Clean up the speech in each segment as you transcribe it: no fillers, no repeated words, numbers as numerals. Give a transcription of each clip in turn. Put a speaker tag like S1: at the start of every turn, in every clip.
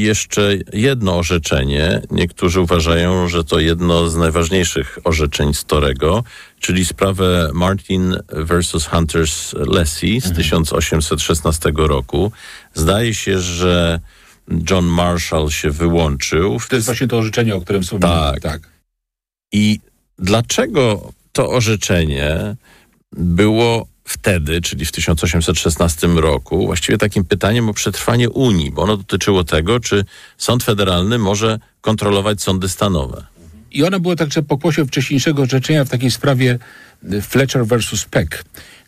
S1: jeszcze jedno orzeczenie. Niektórzy uważają, że to jedno z najważniejszych orzeczeń Storego, czyli sprawę Martin versus Hunters Lessee z 1816 roku. Zdaje się, że John Marshall się wyłączył.
S2: To jest właśnie to orzeczenie, o którym wspomniałem. Tak.
S1: I dlaczego to orzeczenie było wtedy, czyli w 1816 roku, właściwie takim pytaniem o przetrwanie Unii, bo ono dotyczyło tego, czy sąd federalny może kontrolować sądy stanowe.
S2: I ono było także pokłosiem wcześniejszego orzeczenia w takiej sprawie Fletcher versus Peck.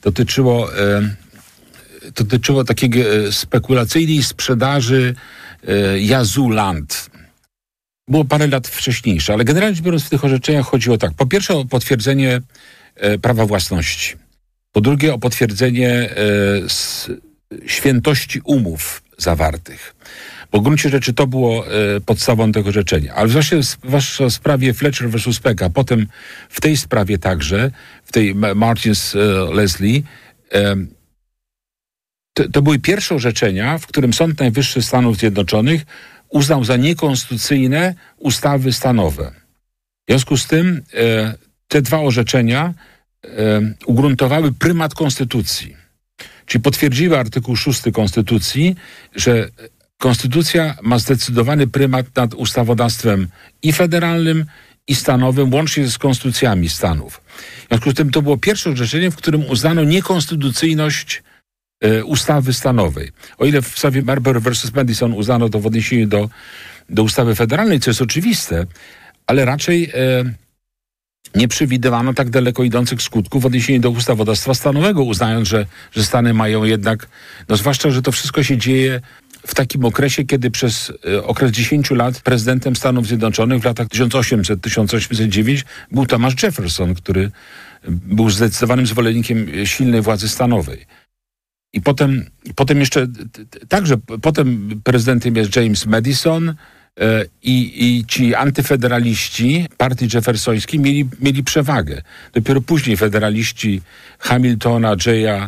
S2: Dotyczyło takiej spekulacyjnej sprzedaży Yazoo Land. Było parę lat wcześniejsze, ale generalnie biorąc w tych orzeczeniach chodziło tak. Po pierwsze o potwierdzenie prawa własności. Po drugie o potwierdzenie świętości umów zawartych. Bo w gruncie rzeczy to było podstawą tego orzeczenia. Ale zwłaszcza w sprawie Fletcher versus Peck, a potem w tej sprawie także, w tej Martins Leslie, to były pierwsze orzeczenia, w którym Sąd Najwyższy Stanów Zjednoczonych uznał za niekonstytucyjne ustawy stanowe. W związku z tym te dwa orzeczenia ugruntowały prymat Konstytucji. Czyli potwierdziły artykuł 6 Konstytucji, że Konstytucja ma zdecydowany prymat nad ustawodawstwem i federalnym, i stanowym, łącznie z konstytucjami stanów. W związku z tym to było pierwsze orzeczenie, w którym uznano niekonstytucyjność ustawy stanowej. O ile w sprawie Marbury versus Madison uznano to w odniesieniu do ustawy federalnej, co jest oczywiste, ale raczej nie przewidywano tak daleko idących skutków w odniesieniu do ustawodawstwa stanowego, uznając, że Stany mają jednak, zwłaszcza, że to wszystko się dzieje w takim okresie, kiedy przez okres 10 lat prezydentem Stanów Zjednoczonych w latach 1800-1809 był Thomas Jefferson, który był zdecydowanym zwolennikiem silnej władzy stanowej. I potem jeszcze, także potem prezydentem jest James Madison i ci antyfederaliści partii jeffersońskiej mieli przewagę. Dopiero później federaliści Hamiltona, Jaya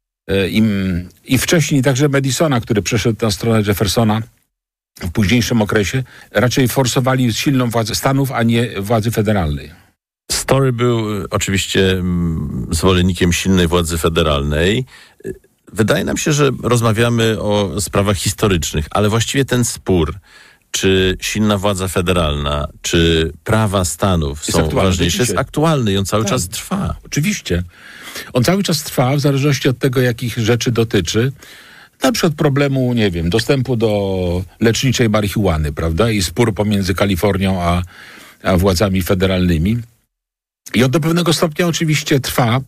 S2: i wcześniej także Madisona, który przeszedł na stronę Jeffersona w późniejszym okresie, raczej forsowali silną władzę Stanów, a nie władzy federalnej.
S1: Story był oczywiście zwolennikiem silnej władzy federalnej. Wydaje nam się, że rozmawiamy o sprawach historycznych, ale właściwie ten spór, czy silna władza federalna, czy prawa stanów są ważniejsze, jest aktualny i on cały czas trwa.
S2: Oczywiście. On cały czas trwa, w zależności od tego, jakich rzeczy dotyczy. Na przykład problemu, nie wiem, dostępu do leczniczej marihuany, prawda? I spór pomiędzy Kalifornią a władzami federalnymi. I on do pewnego stopnia oczywiście trwa.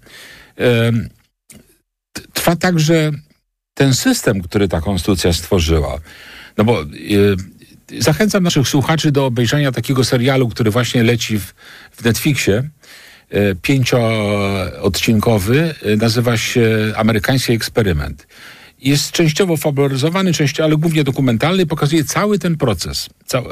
S2: Trwa także ten system, który ta konstytucja stworzyła. No bo zachęcam naszych słuchaczy do obejrzenia takiego serialu, który właśnie leci w Netflixie, 5-odcinkowy, nazywa się Amerykański Eksperyment. Jest częściowo fabularyzowany, ale głównie dokumentalny, pokazuje cały ten proces.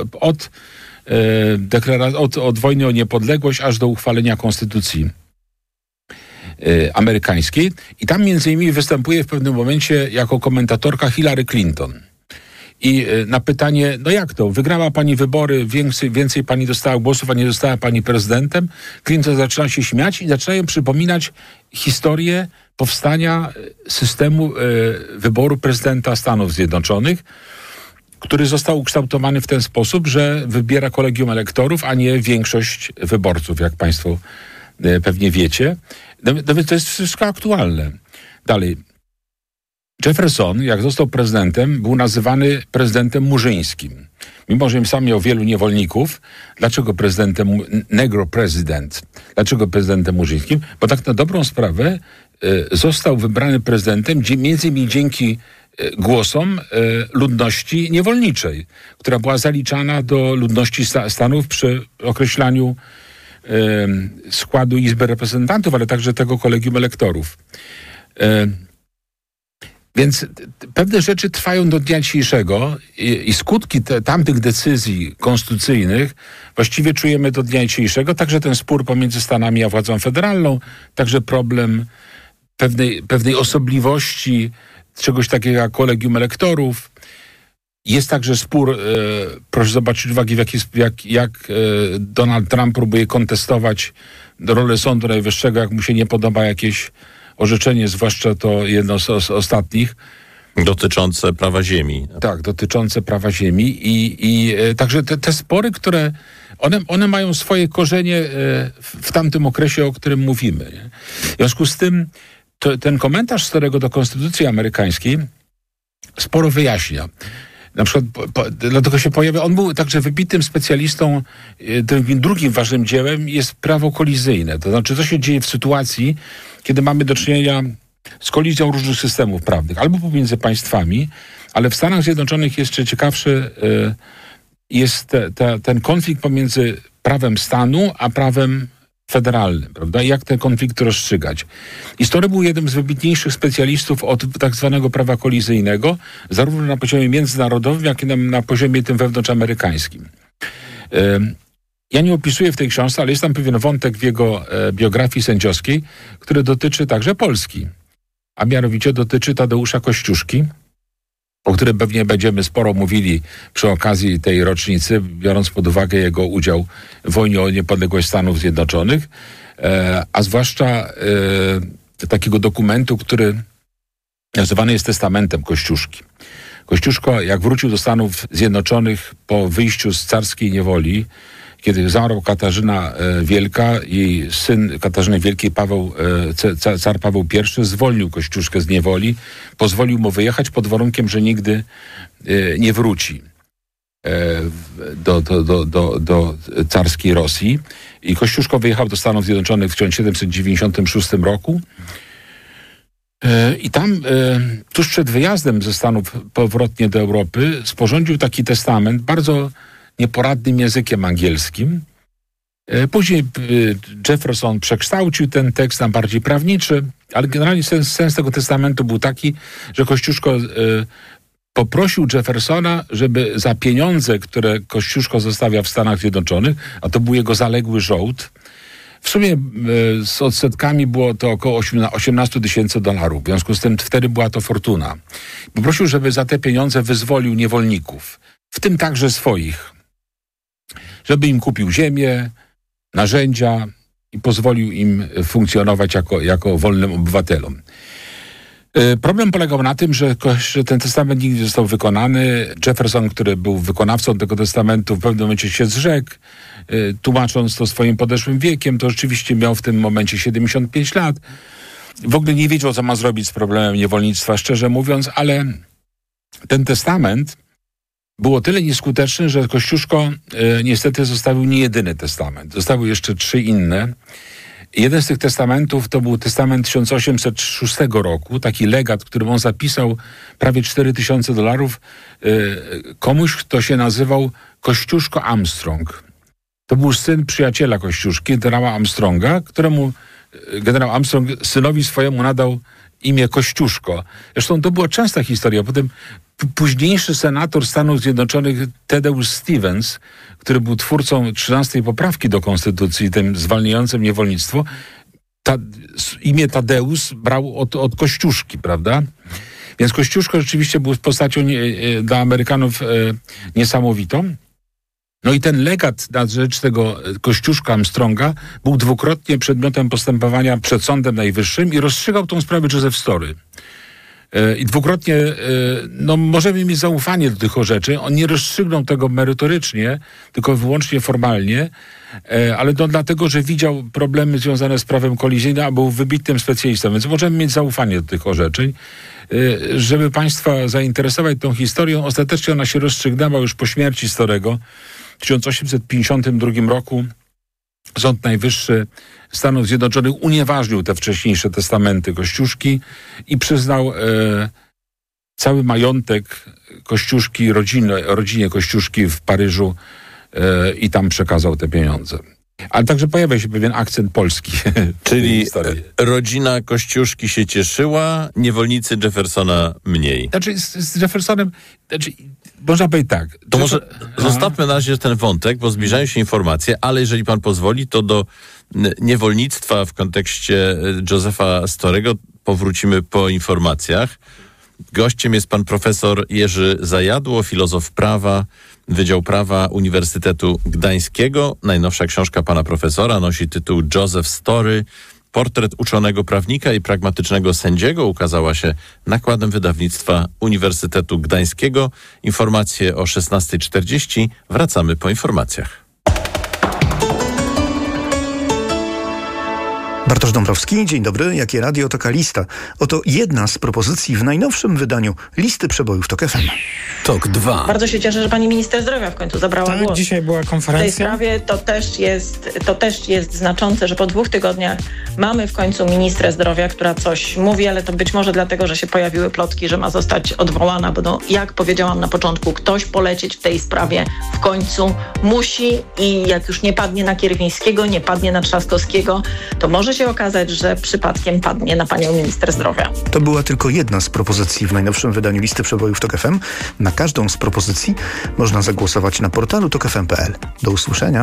S2: Od wojny o niepodległość aż do uchwalenia konstytucji amerykańskiej. I tam między innymi występuje w pewnym momencie jako komentatorka Hillary Clinton. I na pytanie, no jak to, wygrała pani wybory, więcej pani dostała głosów, a nie została pani prezydentem, Clinton zaczyna się śmiać i zaczynają przypominać historię powstania systemu wyboru prezydenta Stanów Zjednoczonych, który został ukształtowany w ten sposób, że wybiera kolegium elektorów, a nie większość wyborców, jak państwo pewnie wiecie. To jest wszystko aktualne. Dalej. Jefferson, jak został prezydentem, był nazywany prezydentem murzyńskim. Mimo, że sam miał wielu niewolników, dlaczego prezydentem, negro president? Dlaczego prezydentem murzyńskim? Bo tak na dobrą sprawę został wybrany prezydentem między innymi dzięki głosom ludności niewolniczej, która była zaliczana do ludności Stanów przy określaniu składu Izby Reprezentantów, ale także tego kolegium elektorów. Więc pewne rzeczy trwają do dnia dzisiejszego i skutki tamtych decyzji konstytucyjnych właściwie czujemy do dnia dzisiejszego. Także ten spór pomiędzy Stanami a władzą federalną, także problem pewnej osobliwości czegoś takiego jak kolegium elektorów. Jest także spór, proszę zobaczyć uwagi, jak Donald Trump próbuje kontestować rolę Sądu Najwyższego, jak mu się nie podoba jakieś orzeczenie, zwłaszcza to jedno z ostatnich.
S1: Dotyczące prawa ziemi.
S2: Tak, dotyczące prawa ziemi. I także te spory, które one mają swoje korzenie w tamtym okresie, o którym mówimy. Nie? W związku z tym ten komentarz Starego do Konstytucji amerykańskiej sporo wyjaśnia. Na przykład dlatego się pojawia, on był także wybitnym specjalistą, drugim ważnym dziełem jest prawo kolizyjne. To znaczy, co się dzieje w sytuacji, kiedy mamy do czynienia z kolizją różnych systemów prawnych, albo pomiędzy państwami, ale w Stanach Zjednoczonych jeszcze ciekawszy jest ten konflikt pomiędzy prawem stanu a prawem federalnym, prawda? I jak ten konflikt rozstrzygać. I Story był jednym z wybitniejszych specjalistów od tak zwanego prawa kolizyjnego, zarówno na poziomie międzynarodowym, jak i na poziomie tym wewnątrzamerykańskim. Ja nie opisuję w tej książce, ale jest tam pewien wątek w jego biografii sędziowskiej, który dotyczy także Polski, a mianowicie dotyczy Tadeusza Kościuszki, o którym pewnie będziemy sporo mówili przy okazji tej rocznicy, biorąc pod uwagę jego udział w wojnie o niepodległość Stanów Zjednoczonych, a zwłaszcza takiego dokumentu, który nazywany jest testamentem Kościuszki. Kościuszko, jak wrócił do Stanów Zjednoczonych po wyjściu z carskiej niewoli, kiedy zmarła Katarzyna Wielka, jej syn Katarzyny Wielkiej, car Paweł I, zwolnił Kościuszkę z niewoli, pozwolił mu wyjechać pod warunkiem, że nigdy nie wróci do carskiej Rosji. I Kościuszko wyjechał do Stanów Zjednoczonych w 1796 roku. I tam tuż przed wyjazdem ze Stanów powrotnie do Europy sporządził taki testament bardzo nieporadnym językiem angielskim. Później Jefferson przekształcił ten tekst na bardziej prawniczy, ale generalnie sens tego testamentu był taki, że Kościuszko poprosił Jeffersona, żeby za pieniądze, które Kościuszko zostawia w Stanach Zjednoczonych, a to był jego zaległy żołd, w sumie z odsetkami było to około $18,000. W związku z tym wtedy była to fortuna. Poprosił, żeby za te pieniądze wyzwolił niewolników, w tym także swoich, żeby im kupił ziemię, narzędzia i pozwolił im funkcjonować jako wolnym obywatelom. Problem polegał na tym, że ten testament nigdy nie został wykonany. Jefferson, który był wykonawcą tego testamentu, w pewnym momencie się zrzekł, tłumacząc to swoim podeszłym wiekiem. To rzeczywiście miał w tym momencie 75 lat. W ogóle nie wiedział, co ma zrobić z problemem niewolnictwa, szczerze mówiąc, ale ten testament był o tyle nieskuteczny, że Kościuszko niestety zostawił nie jedyny testament. Zostały jeszcze 3 inne. Jeden z tych testamentów to był testament 1806 roku, taki legat, którym on zapisał prawie $4,000 komuś, kto się nazywał Kościuszko Armstrong. To był syn przyjaciela Kościuszki, generała Armstronga, któremu generał Armstrong synowi swojemu nadał imię Kościuszko. Zresztą to była częsta historia. Potem późniejszy senator Stanów Zjednoczonych Thaddeus Stevens, który był twórcą 13. poprawki do Konstytucji, tym zwalniającym niewolnictwo, imię Tadeusz brał od Kościuszki, prawda? Więc Kościuszko rzeczywiście był postacią dla Amerykanów niesamowitą. No i ten legat na rzecz tego Kościuszka Armstronga był dwukrotnie przedmiotem postępowania przed Sądem Najwyższym i rozstrzygał tą sprawę Joseph Story. I dwukrotnie, możemy mieć zaufanie do tych orzeczeń. On nie rozstrzygnął tego merytorycznie, tylko wyłącznie formalnie, ale to dlatego, że widział problemy związane z prawem kolizyjnym, a był wybitnym specjalistą, więc możemy mieć zaufanie do tych orzeczeń. Żeby Państwa zainteresować tą historią, ostatecznie ona się rozstrzygnęła już po śmierci Storego. W 1852 roku Sąd Najwyższy Stanów Zjednoczonych unieważnił te wcześniejsze testamenty Kościuszki i przyznał cały majątek Kościuszki, rodzinie Kościuszki w Paryżu i tam przekazał te pieniądze. Ale także pojawia się pewien akcent polski.
S1: Czyli rodzina Kościuszki się cieszyła, niewolnicy Jeffersona mniej.
S2: Znaczy z Jeffersonem, można powiedzieć tak.
S1: To może zostawmy na razie ten wątek, bo zbliżają się informacje, ale jeżeli pan pozwoli, to do niewolnictwa w kontekście Josepha Storego powrócimy po informacjach. Gościem jest pan profesor Jerzy Zajadło, filozof prawa, Wydział Prawa Uniwersytetu Gdańskiego. Najnowsza książka pana profesora nosi tytuł Joseph Story. Portret uczonego prawnika i pragmatycznego sędziego ukazała się nakładem wydawnictwa Uniwersytetu Gdańskiego. Informacje o 16:40. Wracamy po informacjach.
S3: Bartosz Dąbrowski, dzień dobry. Jakie radio, taka lista. Oto jedna z propozycji w najnowszym wydaniu listy przebojów TOK FM.
S4: TOK 2.
S5: Bardzo się cieszę, że pani minister zdrowia w końcu zabrała głos.
S6: Dzisiaj była konferencja.
S5: W tej sprawie to też jest znaczące, że po 2 tygodniach mamy w końcu ministrę zdrowia, która coś mówi, ale to być może dlatego, że się pojawiły plotki, że ma zostać odwołana, bo no, jak powiedziałam na początku, ktoś polecieć w tej sprawie w końcu musi i jak już nie padnie na Kierwińskiego, nie padnie na Trzaskowskiego, to może się okazać, że przypadkiem padnie na panią minister zdrowia.
S3: To była tylko jedna z propozycji w najnowszym wydaniu listy przebojów TOK FM. Na każdą z propozycji można zagłosować na portalu tokfm.pl. Do usłyszenia.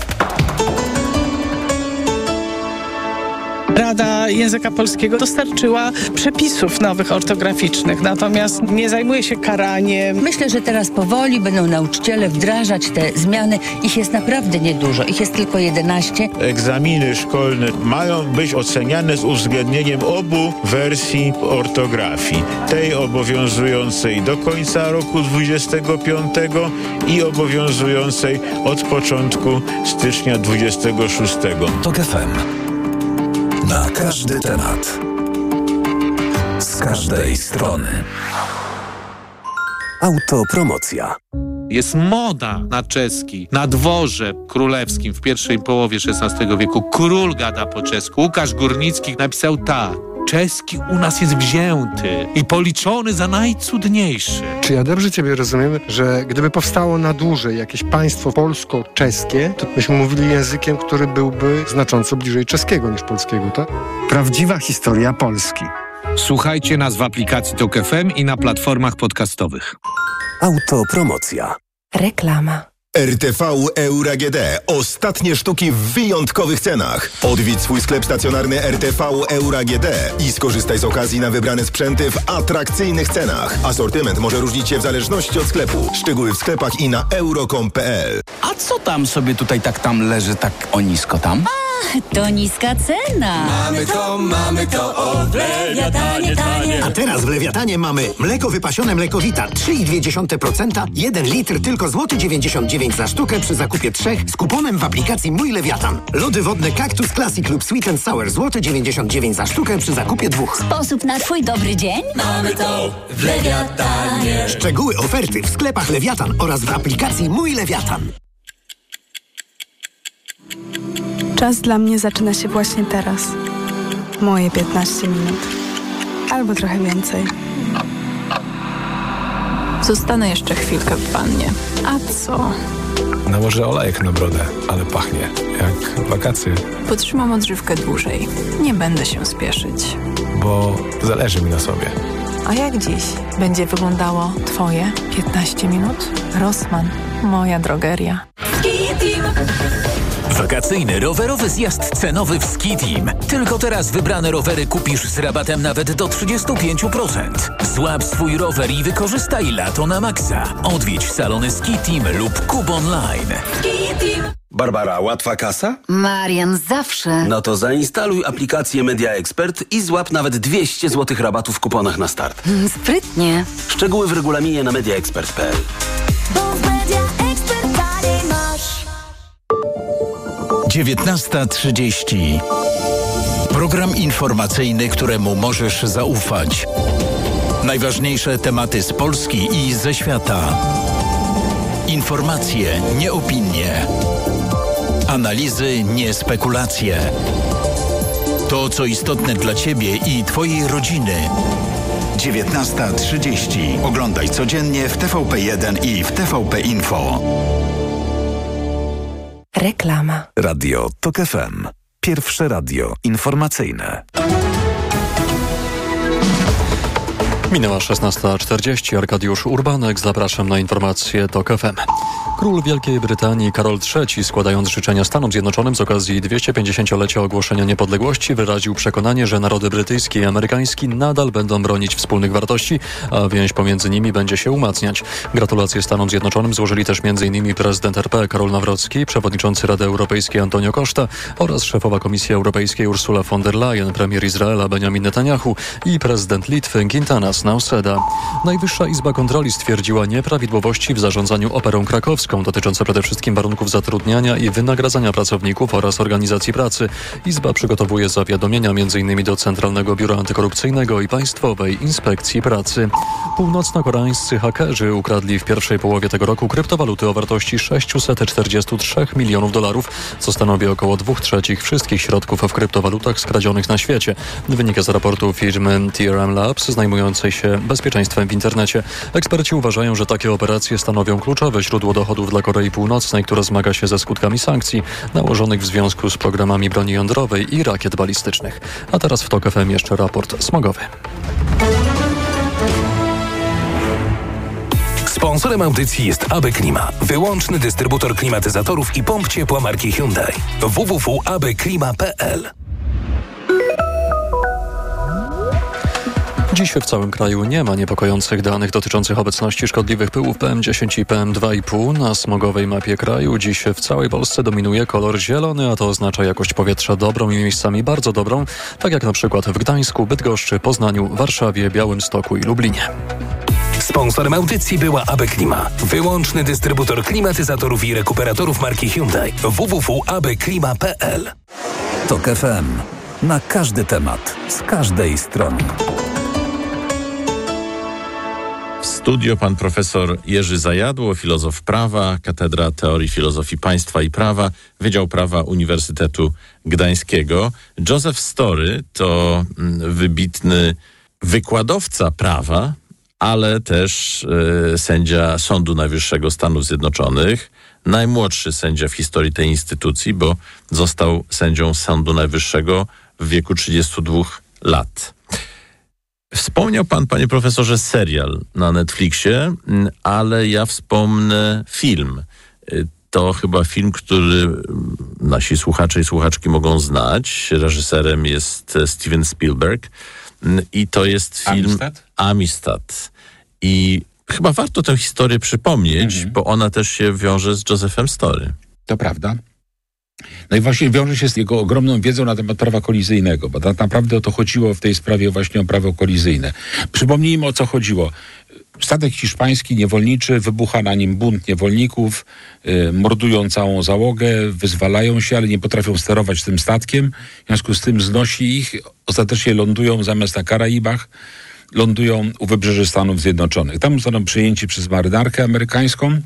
S6: Rada Języka Polskiego dostarczyła przepisów nowych ortograficznych, natomiast nie zajmuje się karaniem.
S7: Myślę, że teraz powoli będą nauczyciele wdrażać te zmiany. Ich jest naprawdę niedużo, ich jest tylko 11.
S8: Egzaminy szkolne mają być oceniane z uwzględnieniem obu wersji ortografii. Tej obowiązującej do końca roku 25 i obowiązującej od początku stycznia 26.
S4: TOK FM. Na każdy temat. Z każdej strony. Autopromocja.
S9: Jest moda na czeski. Na dworze królewskim w pierwszej połowie XVI wieku król gada po czesku. Łukasz Górnicki napisał tak. Czeski u nas jest wzięty i policzony za najcudniejszy.
S10: Czy ja dobrze ciebie rozumiem, że gdyby powstało na dłużej jakieś państwo polsko-czeskie, to byśmy mówili językiem, który byłby znacząco bliżej czeskiego niż polskiego, tak?
S11: Prawdziwa historia Polski.
S12: Słuchajcie nas w aplikacji TOK FM i na platformach podcastowych.
S4: Autopromocja.
S13: Reklama.
S14: RTV Euro AGD. Ostatnie sztuki w wyjątkowych cenach. Odwiedź swój sklep stacjonarny RTV Euro AGD i skorzystaj z okazji na wybrane sprzęty w atrakcyjnych cenach. Asortyment może różnić się w zależności od sklepu. Szczegóły w sklepach i na euro.com.pl.
S15: A co tam sobie tutaj tam leży tak o nisko tam?
S7: To niska cena.
S15: Mamy to, o w Lewiatanie tanie.
S11: A teraz w Lewiatanie mamy mleko wypasione Mlekowita 3,2%, 1 litr tylko złoty 99 za sztukę przy zakupie 3 z kuponem w aplikacji Mój Lewiatan. Lody wodne Cactus Classic lub Sweet and Sour złoty 99 za sztukę przy zakupie 2.
S7: Sposób na twój dobry dzień?
S15: Mamy to w Lewiatanie.
S11: Szczegóły oferty w sklepach Lewiatan oraz w aplikacji Mój Lewiatan.
S16: Czas dla mnie zaczyna się właśnie teraz. Moje 15 minut. Albo trochę więcej. Zostanę jeszcze chwilkę w wannie. A co?
S17: Nałożę olejek na brodę, ale pachnie jak wakacje.
S16: Potrzymam odżywkę dłużej. Nie będę się spieszyć.
S17: Bo zależy mi na sobie.
S16: A jak dziś będzie wyglądało twoje 15 minut? Rossmann, moja drogeria.
S18: Wakacyjny rowerowy zjazd cenowy w Ski Team. Tylko teraz wybrane rowery kupisz z rabatem nawet do 35%. Złap swój rower i wykorzystaj lato na maksa. Odwiedź salony Ski Team lub Kup Online.
S13: Ski Team.
S19: Barbara, łatwa kasa?
S7: Marian, zawsze.
S19: No to zainstaluj aplikację Media Expert i złap nawet 200 zł rabatu w kuponach na start.
S7: Sprytnie.
S19: Szczegóły w regulaminie na mediaexpert.pl.
S18: 19:30. Program informacyjny, któremu możesz zaufać. Najważniejsze tematy z Polski i ze świata. Informacje, nie opinie. Analizy, nie spekulacje. To, co istotne dla Ciebie i Twojej rodziny. 19:30. Oglądaj codziennie w TVP1 i w TVP Info.
S13: Reklama.
S4: Radio TOK FM. Pierwsze radio informacyjne.
S20: Minęła 16:40. Arkadiusz Urbanek. Zapraszam na informacje TOK FM. Król Wielkiej Brytanii Karol III, składając życzenia Stanom Zjednoczonym z okazji 250-lecia ogłoszenia niepodległości, wyraził przekonanie, że narody brytyjski i amerykański nadal będą bronić wspólnych wartości, a więź pomiędzy nimi będzie się umacniać. Gratulacje Stanom Zjednoczonym złożyli też m.in. prezydent RP Karol Nawrocki, przewodniczący Rady Europejskiej Antonio Costa oraz szefowa Komisji Europejskiej Ursula von der Leyen, premier Izraela Benjamin Netanyahu i prezydent Litwy Gintanas Nauseda. Najwyższa Izba Kontroli stwierdziła nieprawidłowości w zarządzaniu Operą Krakowską dotyczące przede wszystkim warunków zatrudniania i wynagradzania pracowników oraz organizacji pracy. Izba przygotowuje zawiadomienia m.in. do Centralnego Biura Antykorupcyjnego i Państwowej Inspekcji Pracy. Północno-koreańscy hakerzy ukradli w pierwszej połowie tego roku kryptowaluty o wartości 643 milionów dolarów, co stanowi około 2/3 wszystkich środków w kryptowalutach skradzionych na świecie. Wynika z raportu firmy TRM Labs zajmującej się bezpieczeństwem w internecie. Eksperci uważają, że takie operacje stanowią kluczowe źródło dochodów dla Korei Północnej, która zmaga się ze skutkami sankcji nałożonych w związku z programami broni jądrowej i rakiet balistycznych. A teraz w TOK FM jeszcze raport smogowy.
S4: Sponsorem audycji jest AB Klima, wyłączny dystrybutor klimatyzatorów i pomp ciepła marki Hyundai. www.abklima.pl.
S20: Dziś w całym kraju nie ma niepokojących danych dotyczących obecności szkodliwych pyłów PM10 i PM2,5. Na smogowej mapie kraju dziś w całej Polsce dominuje kolor zielony, a to oznacza jakość powietrza dobrą i miejscami bardzo dobrą, tak jak na przykład w Gdańsku, Bydgoszczy, Poznaniu, Warszawie, Białymstoku i Lublinie.
S4: Sponsorem audycji była AB Klima, wyłączny dystrybutor klimatyzatorów i rekuperatorów marki Hyundai. www.abklima.pl.
S12: TOK FM. Na każdy temat, z każdej strony.
S1: W studio pan profesor Jerzy Zajadło, filozof prawa, Katedra Teorii Filozofii Państwa i Prawa, Wydział Prawa Uniwersytetu Gdańskiego. Joseph Story to wybitny wykładowca prawa, ale też sędzia Sądu Najwyższego Stanów Zjednoczonych, najmłodszy sędzia w historii tej instytucji, bo został sędzią Sądu Najwyższego w wieku 32 lat. Wspomniał pan, panie profesorze, serial na Netflixie, ale ja wspomnę film. To chyba film, który nasi słuchacze i słuchaczki mogą znać. Reżyserem jest Steven Spielberg i to jest film Amistad. I chyba warto tę historię przypomnieć, bo ona też się wiąże z Josephem Story.
S2: To prawda. No i właśnie wiąże się z jego ogromną wiedzą na temat prawa kolizyjnego, bo tak naprawdę o to chodziło w tej sprawie właśnie o prawo kolizyjne. Przypomnijmy, o co chodziło. Statek hiszpański niewolniczy, wybucha na nim bunt niewolników, mordują całą załogę, wyzwalają się, ale nie potrafią sterować tym statkiem. W związku z tym znosi ich, ostatecznie lądują zamiast na Karaibach, lądują u wybrzeży Stanów Zjednoczonych. Tam zostaną przyjęci przez marynarkę amerykańską.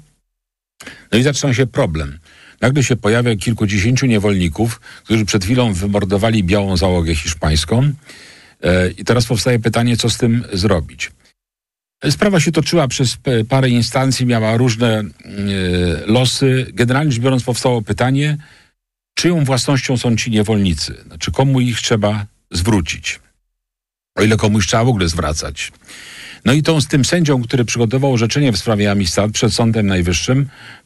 S2: No i zaczyna się problem. Nagle się pojawia kilkudziesięciu niewolników, którzy przed chwilą wymordowali białą załogę hiszpańską. I teraz powstaje pytanie, co z tym zrobić. Sprawa się toczyła przez parę instancji, miała różne losy. Generalnie rzecz biorąc powstało pytanie, czyją własnością są ci niewolnicy? Znaczy, komu ich trzeba zwrócić? O ile komuś trzeba w ogóle zwracać. No i z tym sędzią, który przygotował orzeczenie w sprawie Amistad przed Sądem Najwyższym w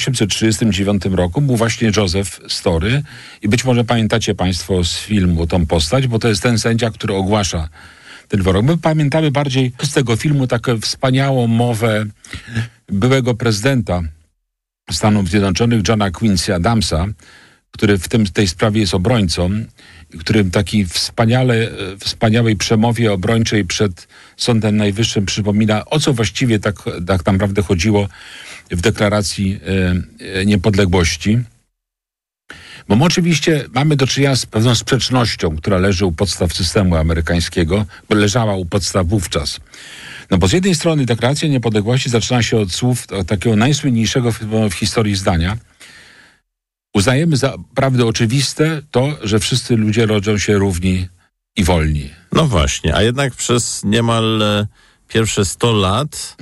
S2: 1839 roku był właśnie Joseph Story. I być może pamiętacie państwo z filmu tą postać, bo to jest ten sędzia, który ogłasza ten wyrok. My pamiętamy bardziej z tego filmu taką wspaniałą mowę byłego prezydenta Stanów Zjednoczonych, Johna Quincy Adamsa, który w tej sprawie jest obrońcą, którym takiej wspaniałej przemowie obrończej przed Sądem Najwyższym przypomina, o co właściwie tak naprawdę chodziło w deklaracji niepodległości. Bo my oczywiście mamy do czynienia z pewną sprzecznością, która leży u podstaw systemu amerykańskiego, bo leżała u podstaw wówczas. No bo z jednej strony deklaracja niepodległości zaczyna się od słów takiego najsłynniejszego w historii zdania. Uznajemy za prawdę oczywiste to, że wszyscy ludzie rodzą się równi i wolni.
S1: No właśnie, a jednak przez niemal pierwsze 100 lat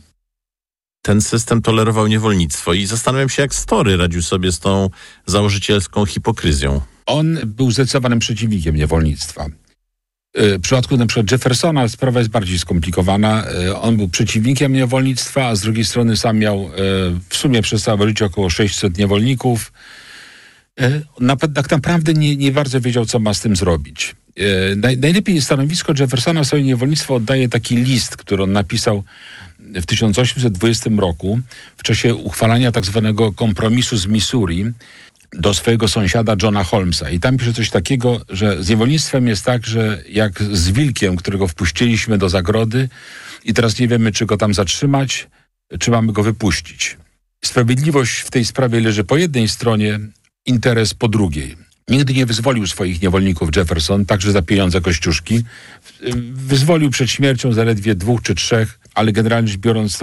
S1: ten system tolerował niewolnictwo i zastanawiam się, jak Story radził sobie z tą założycielską hipokryzją.
S2: On był zdecydowanym przeciwnikiem niewolnictwa. W przypadku na przykład Jeffersona sprawa jest bardziej skomplikowana. On był przeciwnikiem niewolnictwa, a z drugiej strony sam miał w sumie przez całe życie około 600 niewolników. Tak naprawdę nie bardzo wiedział, co ma z tym zrobić. Najlepiej stanowisko Jeffersona w sprawie niewolnictwa oddaje taki list, który on napisał w 1820 roku w czasie uchwalania tak zwanego kompromisu z Missouri do swojego sąsiada Johna Holmesa. I tam pisze coś takiego, że z niewolnictwem jest tak, że jak z wilkiem, którego wpuściliśmy do zagrody i teraz nie wiemy, czy go tam zatrzymać, czy mamy go wypuścić. Sprawiedliwość w tej sprawie leży po jednej stronie, interes po drugiej. Nigdy nie wyzwolił swoich niewolników Jefferson, także za pieniądze Kościuszki. Wyzwolił przed śmiercią zaledwie 2 czy 3, ale generalnie rzecz biorąc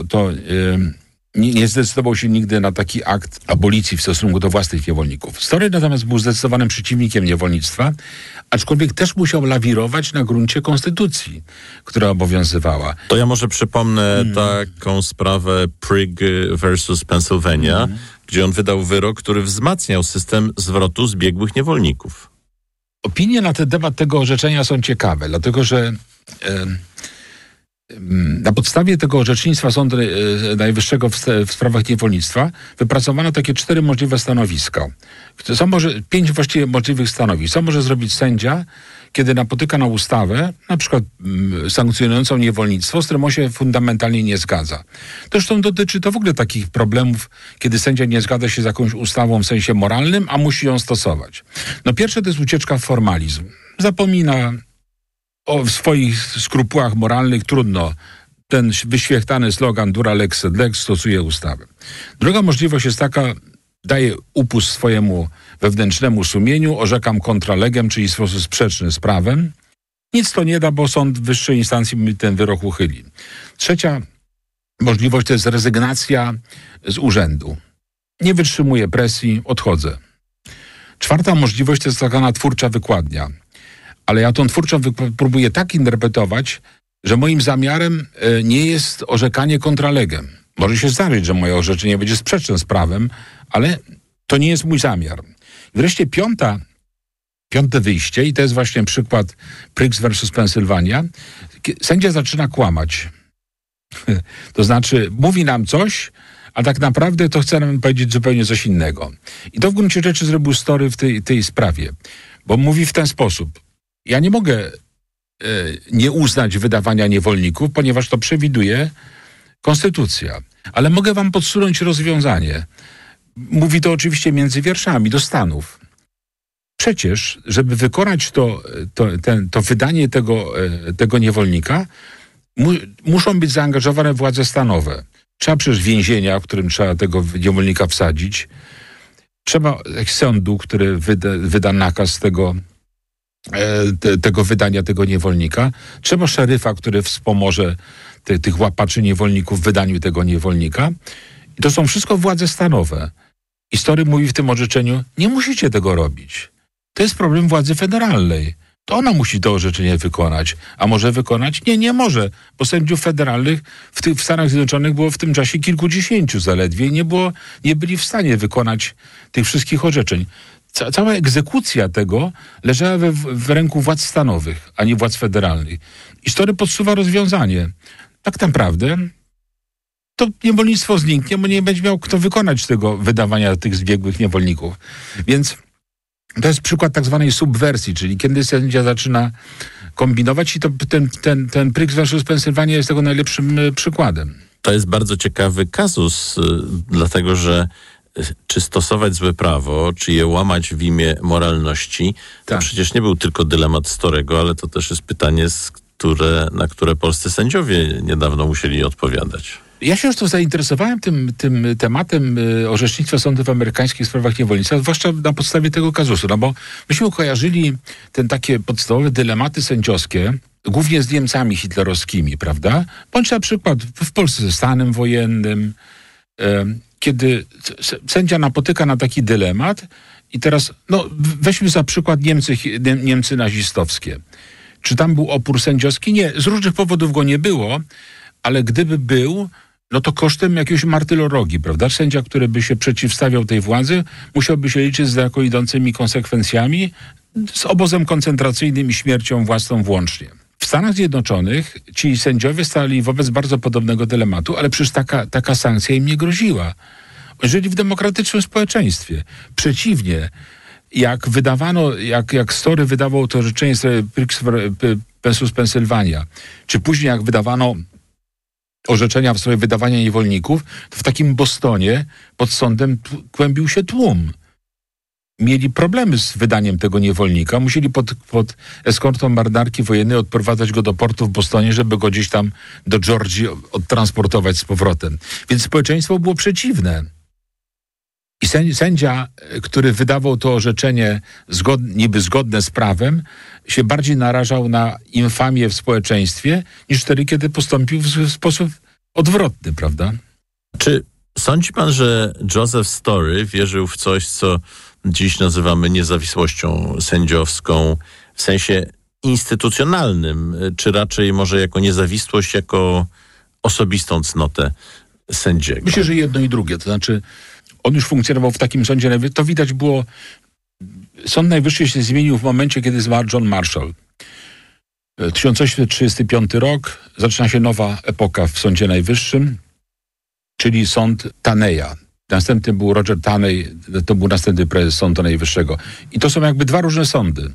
S2: nie zdecydował się nigdy na taki akt abolicji w stosunku do własnych niewolników. Story natomiast był zdecydowanym przeciwnikiem niewolnictwa, aczkolwiek też musiał lawirować na gruncie konstytucji, która obowiązywała.
S1: To ja może przypomnę taką sprawę Prigg versus Pennsylvania, gdzie on wydał wyrok, który wzmacniał system zwrotu zbiegłych niewolników.
S2: Opinie na ten temat tego orzeczenia są ciekawe, dlatego że na podstawie tego orzecznictwa Sądu Najwyższego w sprawach niewolnictwa wypracowano takie 4 możliwe stanowiska. 5 właściwie możliwych stanowisk. Co może zrobić sędzia, kiedy napotyka na ustawę, na przykład sankcjonującą niewolnictwo, z którym on się fundamentalnie nie zgadza. Zresztą dotyczy to w ogóle takich problemów, kiedy sędzia nie zgadza się z jakąś ustawą w sensie moralnym, a musi ją stosować. Pierwsze to jest ucieczka w formalizm. Zapomina o swoich skrupułach moralnych, trudno. Ten wyświechtany slogan dura lex sed lex stosuje ustawę. Druga możliwość jest taka, daje upust swojemu wewnętrznemu sumieniu, orzekam contra legem, czyli w sposób sprzeczny z prawem. Nic to nie da, bo sąd wyższej instancji mi ten wyrok uchyli. Trzecia możliwość to jest rezygnacja z urzędu. Nie wytrzymuję presji, odchodzę. Czwarta możliwość to jest tak zwana twórcza wykładnia. Ale ja tą twórczą próbuję tak interpretować, że moim zamiarem nie jest orzekanie contra legem. Może się zdarzyć, że moje orzeczenie będzie sprzeczne z prawem, ale to nie jest mój zamiar. I wreszcie piąte wyjście, i to jest właśnie przykład Prigg versus Pennsylvania. Sędzia zaczyna kłamać. To znaczy mówi nam coś, a tak naprawdę to chce nam powiedzieć zupełnie coś innego. I to w gruncie rzeczy zrobił Story w tej sprawie. Bo mówi w ten sposób. Ja nie mogę nie uznać wydawania niewolników, ponieważ to przewiduje konstytucja. Ale mogę wam podsunąć rozwiązanie. Mówi to oczywiście między wierszami do Stanów. Przecież, żeby wykonać to wydanie tego niewolnika, muszą być zaangażowane władze stanowe. Trzeba przecież więzienia, w którym trzeba tego niewolnika wsadzić. Trzeba sądu, który wyda nakaz tego wydania tego niewolnika. Trzeba szeryfa, który wspomoże tych łapaczy niewolników w wydaniu tego niewolnika. I to są wszystko władze stanowe. I Story mówi w tym orzeczeniu, nie musicie tego robić. To jest problem władzy federalnej. To ona musi to orzeczenie wykonać. A może wykonać? Nie może. Bo sędziów federalnych w Stanach Zjednoczonych było w tym czasie kilkudziesięciu zaledwie i nie byli w stanie wykonać tych wszystkich orzeczeń. Cała egzekucja tego leżała w ręku władz stanowych, a nie władz federalnych. I Story podsuwa rozwiązanie. Tak naprawdę to niewolnictwo zniknie, bo nie będzie miał kto wykonać tego wydawania tych zbiegłych niewolników. Więc to jest przykład tak zwanej subwersji, czyli kiedy sędzia zaczyna kombinować i to ten Prigg versus Pennsylvania jest tego najlepszym przykładem.
S1: To jest bardzo ciekawy kazus, dlatego że czy stosować złe prawo, czy je łamać w imię moralności, to przecież nie był tylko dylemat Storego, ale to też jest pytanie, na które polscy sędziowie niedawno musieli odpowiadać.
S2: Ja się już tu zainteresowałem tym tematem orzecznictwa sądów amerykańskich w sprawach niewolnictwa, zwłaszcza na podstawie tego kazusu, bo myśmy kojarzyli takie podstawowe dylematy sędziowskie, głównie z Niemcami hitlerowskimi, prawda? Bądź na przykład w Polsce ze stanem wojennym, kiedy sędzia napotyka na taki dylemat i teraz, weźmy za przykład Niemcy nazistowskie. Czy tam był opór sędziowski? Nie, z różnych powodów go nie było, ale gdyby był, no to kosztem jakiegoś martyrologii, prawda? Sędzia, który by się przeciwstawiał tej władzy, musiałby się liczyć z daleko idącymi konsekwencjami, z obozem koncentracyjnym i śmiercią własną włącznie. W Stanach Zjednoczonych ci sędziowie stali wobec bardzo podobnego dylematu, ale przecież taka sankcja im nie groziła. Żyli w demokratycznym społeczeństwie. Przeciwnie, jak Story wydawał to orzeczenie versus Pennsylvania, czy później jak wydawano orzeczenia w sprawie wydawania niewolników, to w takim Bostonie pod sądem kłębił się tłum. Mieli problemy z wydaniem tego niewolnika. Musieli pod eskortą marynarki wojennej odprowadzać go do portu w Bostonie, żeby go gdzieś tam do Georgii odtransportować z powrotem. Więc społeczeństwo było przeciwne. I sędzia, który wydawał to orzeczenie niby zgodne z prawem, się bardziej narażał na infamię w społeczeństwie, niż wtedy, kiedy postąpił w sposób odwrotny, prawda?
S1: Czy sądzi pan, że Joseph Story wierzył w coś, co dziś nazywamy niezawisłością sędziowską w sensie instytucjonalnym, czy raczej może jako niezawisłość, jako osobistą cnotę sędziego?
S2: Myślę, że jedno i drugie. To znaczy, on już funkcjonował w takim sądzie, to widać było. Sąd Najwyższy się zmienił w momencie, kiedy zmarł John Marshall. 1835 rok, zaczyna się nowa epoka w Sądzie Najwyższym, czyli sąd Taneya. Następny był Roger Taney, to był następny prezes Sądu Najwyższego. I to są jakby dwa różne sądy.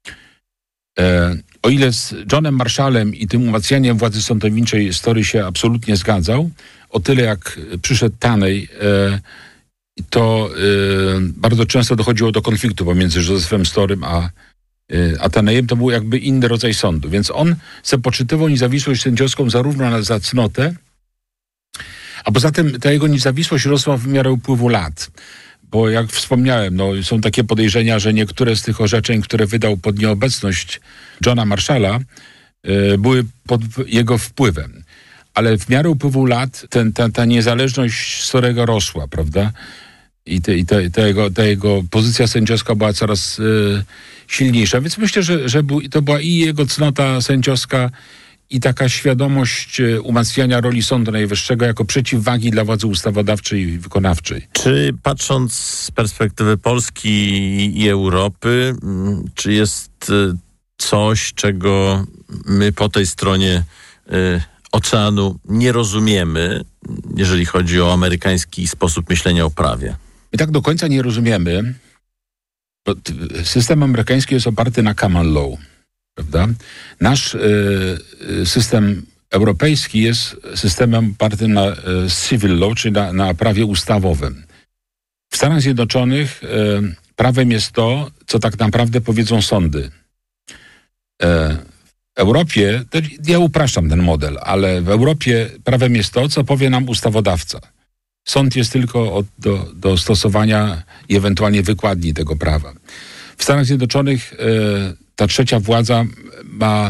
S2: O ile z Johnem Marshallem i tym umacnianiem władzy sądowniczej Story się absolutnie zgadzał, o tyle jak przyszedł Taney, to bardzo często dochodziło do konfliktu pomiędzy Josephem Storym a Taneyem. To był jakby inny rodzaj sądu. Więc on sobie poczytywał niezawisłość sędziowską zarówno za cnotę, a poza tym ta jego niezawisłość rosła w miarę upływu lat. Bo jak wspomniałem, są takie podejrzenia, że niektóre z tych orzeczeń, które wydał pod nieobecność Johna Marshalla, były pod jego wpływem. Ale w miarę upływu lat ta niezależność Storego rosła, prawda? I ta jego pozycja sędziowska była coraz silniejsza. Więc myślę, że to była i jego cnota sędziowska, i taka świadomość umacniania roli Sądu Najwyższego jako przeciwwagi dla władzy ustawodawczej i wykonawczej.
S1: Czy patrząc z perspektywy Polski i Europy, czy jest coś, czego my po tej stronie oceanu nie rozumiemy, jeżeli chodzi o amerykański sposób myślenia o prawie?
S2: My tak do końca nie rozumiemy, bo system amerykański jest oparty na common law, prawda? Nasz system europejski jest systemem opartym na civil law, czyli na prawie ustawowym. W Stanach Zjednoczonych prawem jest to, co tak naprawdę powiedzą sądy. W Europie, ja upraszczam ten model, ale w Europie prawem jest to, co powie nam ustawodawca. Sąd jest tylko do stosowania i ewentualnie wykładni tego prawa. W Stanach Zjednoczonych ta trzecia władza ma...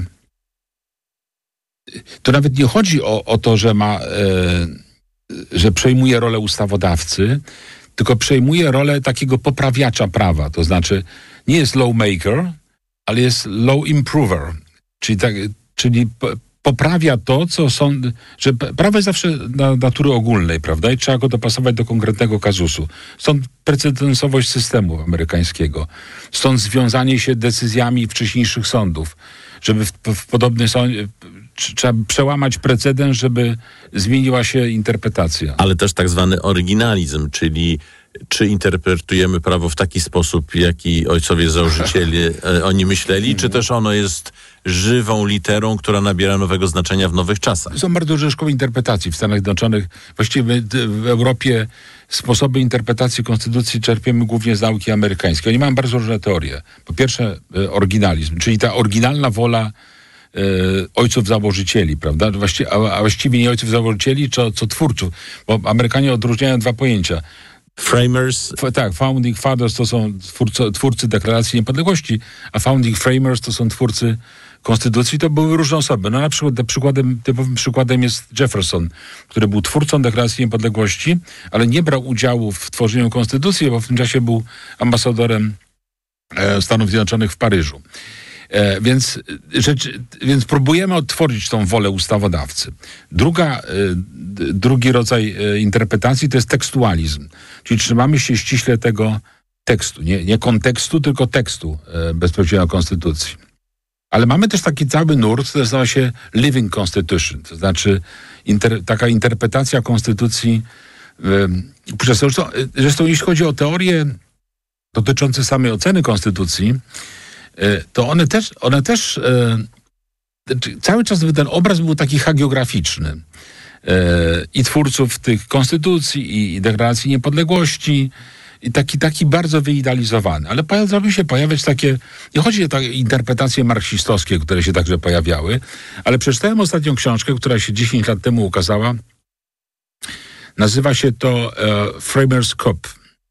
S2: To nawet nie chodzi o to, że przejmuje rolę ustawodawcy, tylko przejmuje rolę takiego poprawiacza prawa. To znaczy nie jest lawmaker, ale jest law improver. Czyli poprawia to, co sąd... Że prawo jest zawsze natury ogólnej, prawda? I trzeba go dopasować do konkretnego kazusu. Stąd precedensowość systemu amerykańskiego. Stąd związanie się decyzjami wcześniejszych sądów. Żeby w podobny sąd... Trzeba przełamać precedens, żeby zmieniła się interpretacja.
S1: Ale też tak zwany oryginalizm, czyli czy interpretujemy prawo w taki sposób, jaki ojcowie założyciele oni myśleli, czy też ono jest żywą literą, która nabiera nowego znaczenia w nowych czasach?
S2: Są bardzo dużo szkoły interpretacji w Stanach Zjednoczonych. Właściwie w Europie sposoby interpretacji konstytucji czerpiemy głównie z nauki amerykańskiej. Oni mają bardzo różne teorie. Po pierwsze oryginalizm, czyli ta oryginalna wola ojców założycieli, prawda? A właściwie nie ojców założycieli, co twórców. Bo Amerykanie odróżniają dwa pojęcia.
S1: Framers?
S2: Tak, founding fathers to są twórcy Deklaracji Niepodległości, a founding framers to są twórcy konstytucji. To były różne osoby. No na przykład typowym przykładem jest Jefferson, który był twórcą Deklaracji Niepodległości, ale nie brał udziału w tworzeniu konstytucji, bo w tym czasie był ambasadorem Stanów Zjednoczonych w Paryżu. Więc próbujemy odtworzyć tą wolę ustawodawcy. Drugi rodzaj interpretacji to jest tekstualizm, czyli trzymamy się ściśle tego tekstu, nie kontekstu, tylko tekstu bezpośrednio Konstytucji. Ale mamy też taki cały nurt, który nazywa się Living Constitution, to znaczy taka interpretacja Konstytucji. Zresztą jeśli chodzi o teorie dotyczące samej oceny Konstytucji, to one też cały czas ten obraz był taki hagiograficzny. I twórców tych konstytucji, i deklaracji niepodległości, i taki bardzo wyidealizowany. Ale zaczęły się pojawiać takie, nie chodzi o takie interpretacje marksistowskie, które się także pojawiały, ale przeczytałem ostatnią książkę, która się 10 lat temu ukazała. Nazywa się to Framers' Coup,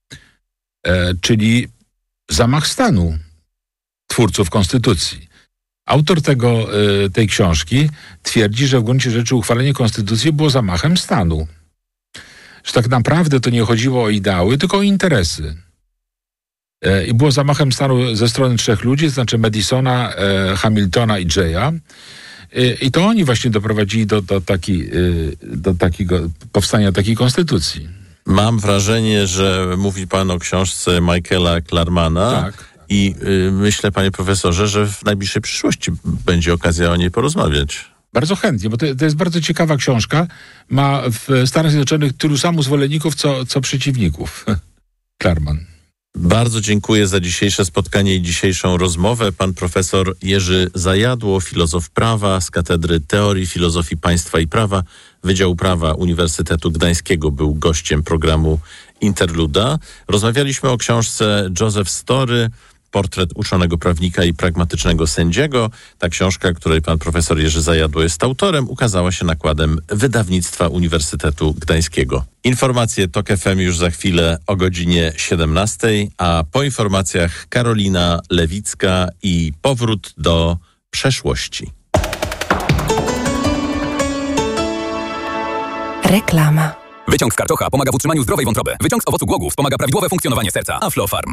S2: czyli zamach stanu twórców konstytucji. Autor tej książki twierdzi, że w gruncie rzeczy uchwalenie konstytucji było zamachem stanu. Że tak naprawdę to nie chodziło o ideały, tylko o interesy. I było zamachem stanu ze strony 3 ludzi, to znaczy Madisona, Hamiltona i Jaya. I to oni właśnie doprowadzili do takiego powstania takiej konstytucji.
S1: Mam wrażenie, że mówi pan o książce Michaela Klarmana. Tak. I myślę, panie profesorze, że w najbliższej przyszłości będzie okazja o niej porozmawiać. Bardzo chętnie, bo to jest bardzo ciekawa książka. Ma w Stanach Zjednoczonych tylu samo zwolenników, co przeciwników. Klarman. Bardzo dziękuję za dzisiejsze spotkanie i dzisiejszą rozmowę. Pan profesor Jerzy Zajadło, filozof prawa z Katedry Teorii Filozofii Państwa i Prawa Wydziału Prawa Uniwersytetu Gdańskiego, był gościem programu Interluda. Rozmawialiśmy o książce Joseph Story, Portret uczonego prawnika i pragmatycznego sędziego. Ta książka, której pan profesor Jerzy Zajadło jest autorem, ukazała się nakładem wydawnictwa Uniwersytetu Gdańskiego. Informacje TOK FM już za chwilę o godzinie 17, a po informacjach Karolina Lewicka i powrót do przeszłości.
S13: Reklama.
S21: Wyciąg z karczocha pomaga w utrzymaniu zdrowej wątroby. Wyciąg z owocu głogów wspomaga prawidłowe funkcjonowanie serca. Aflofarm.